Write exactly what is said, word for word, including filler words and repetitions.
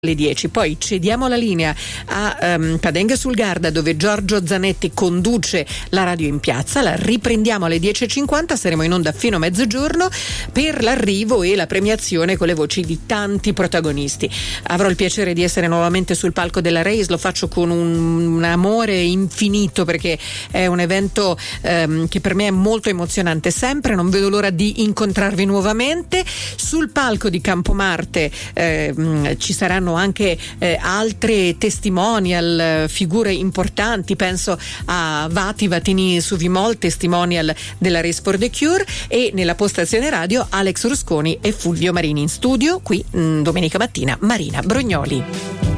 alle dieci, poi cediamo la linea a um, Padenghe sul Garda, dove Giorgio Zanetti conduce la radio in piazza. La riprendiamo alle dieci e cinquanta, saremo in onda fino a mezzogiorno per l'arrivo e la premiazione con le voci di tanti protagonisti. Avrò il piacere di essere nuovamente sul palco della Race, lo faccio con un, un amore infinito perché è un evento um, che per me è molto emozionante sempre, non vedo l'ora di incontrarvi nuovamente. Sul palco di Campomarte eh, ci saranno anche eh, altre testimonial, figure importanti, penso a Vati Vatini Suvimol, testimonial della Race for the Cure, e nella postazione radio Alex Rusconi e Fulvio Marini. In studio qui mh, domenica mattina Marina Brognoli.